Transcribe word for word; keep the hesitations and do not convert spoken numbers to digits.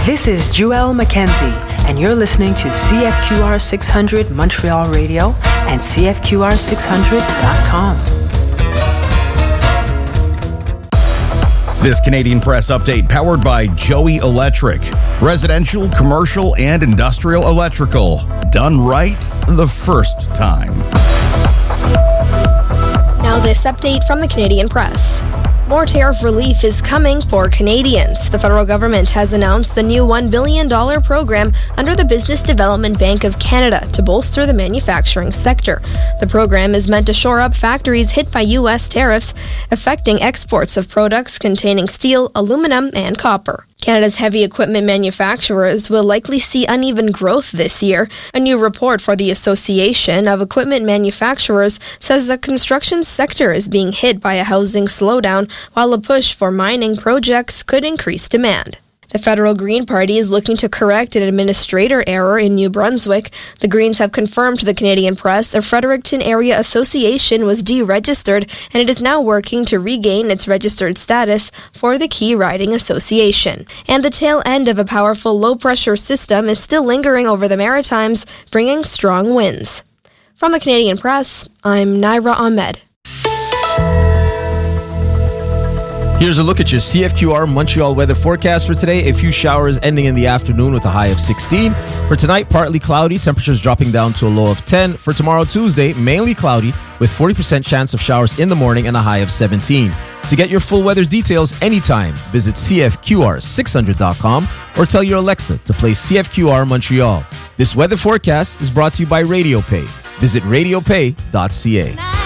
This is Joelle Mackenzie, and you're listening to C F Q R six hundred Montreal Radio and C F Q R six hundred dot com. This Canadian Press Update powered by Joey Electric. Residential, commercial, and industrial electrical. Done right the first time. Now this update from the Canadian Press. More tariff relief is coming for Canadians. The federal government has announced the new one billion dollars program under the Business Development Bank of Canada to bolster the manufacturing sector. The program is meant to shore up factories hit by U S tariffs, affecting exports of products containing steel, aluminum, and copper. Canada's heavy equipment manufacturers will likely see uneven growth this year. A new report for the Association of Equipment Manufacturers says the construction sector is being hit by a housing slowdown, while a push for mining projects could increase demand. The Federal Green Party is looking to correct an administrator error in New Brunswick. The Greens have confirmed to the Canadian Press a Fredericton Area Association was deregistered, and it is now working to regain its registered status for the Key Riding Association. And the tail end of a powerful low-pressure system is still lingering over the Maritimes, bringing strong winds. From the Canadian Press, I'm Naira Ahmed. Here's a look at your C F Q R Montreal weather forecast for today. A few showers ending in the afternoon with a high of sixteen. For tonight, partly cloudy, temperatures dropping down to a low of ten. For tomorrow, Tuesday, mainly cloudy with forty percent chance of showers in the morning and a high of seventeen. To get your full weather details anytime, visit C F Q R six hundred dot com or tell your Alexa to play C F Q R Montreal. This weather forecast is brought to you by RadioPay. Visit radio pay dot c a.